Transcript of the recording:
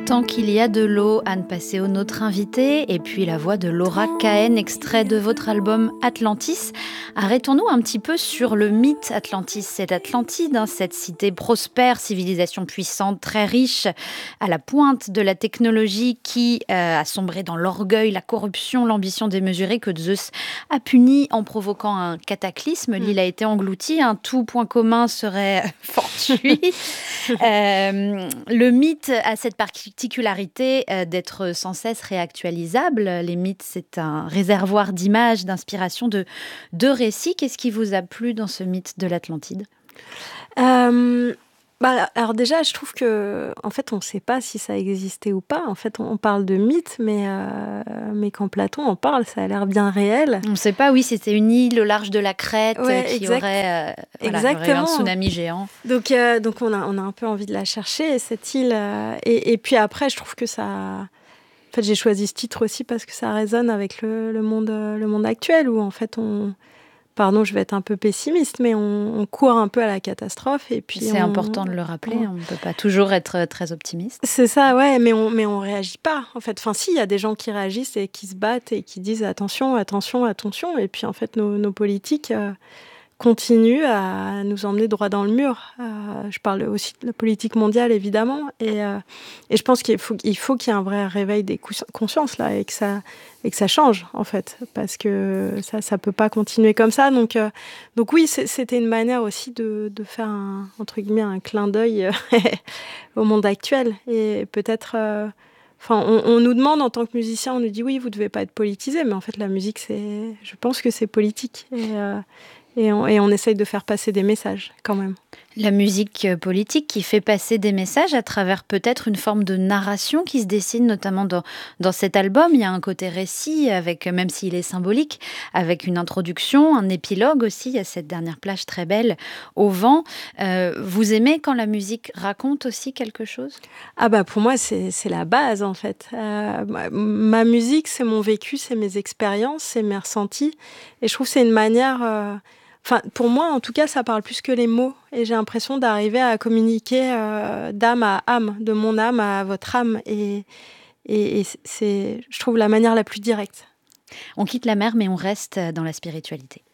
Tant qu'il y a de l'eau, Anne Passeo, notre invitée, et puis la voix de Laura Cahen, extrait de votre album Atlantis. Arrêtons-nous un petit peu sur le mythe Atlantis. C'est Atlantide, cette cité prospère, civilisation puissante, très riche, à la pointe de la technologie qui a sombré dans l'orgueil, la corruption, l'ambition démesurée que Zeus a puni en provoquant un cataclysme. L'île a été engloutie, un tout point commun serait fortuit. Le mythe a cette particularité d'être sans cesse réactualisable. Les mythes, c'est un réservoir d'images, d'inspiration, de récits. Qu'est-ce qui vous a plu dans ce mythe de l'Atlantide ? Alors déjà, je trouve que, en fait, on ne sait pas si ça existait ou pas. En fait, on parle de mythe, mais quand Platon en parle, ça a l'air bien réel. On ne sait pas, oui, c'était une île au large de la Crète qui aurait eu un tsunami géant. Donc on a un peu envie de la chercher, cette île. Et puis après, je trouve que ça... En fait, j'ai choisi ce titre aussi parce que ça résonne avec le monde actuel, où en fait, Pardon, je vais être un peu pessimiste, mais on court un peu à la catastrophe. Et puis c'est important de le rappeler, on ne peut pas toujours être très optimiste. C'est ça, ouais, mais on réagit pas, en fait. Enfin, si, il y a des gens qui réagissent et qui se battent et qui disent attention, attention, attention. Et puis, en fait, nos politiques continuent à nous emmener droit dans le mur. Je parle aussi de la politique mondiale, évidemment. Et je pense qu'il faut qu'il y ait un vrai réveil des consciences, là, et que ça change, en fait, parce que ça peut pas continuer comme ça. Donc oui, c'était une manière aussi de faire entre guillemets un clin d'œil au monde actuel. Et peut-être... on nous demande en tant que musicien, on nous dit oui, vous devez pas être politisé, mais en fait la musique, je pense que c'est politique. Et on essaye de faire passer des messages, quand même. La musique politique qui fait passer des messages à travers peut-être une forme de narration qui se dessine notamment dans cet album. Il y a un côté récit, même s'il est symbolique, avec une introduction, un épilogue aussi. Il y a cette dernière plage très belle au vent. Vous aimez quand la musique raconte aussi quelque chose ? Pour moi, c'est la base, en fait. Ma musique, c'est mon vécu, c'est mes expériences, c'est mes ressentis. Et je trouve que c'est une manière... pour moi, en tout cas, ça parle plus que les mots. Et j'ai l'impression d'arriver à communiquer d'âme à âme, de mon âme à votre âme. Et c'est, je trouve, la manière la plus directe. On quitte la mer, mais on reste dans la spiritualité.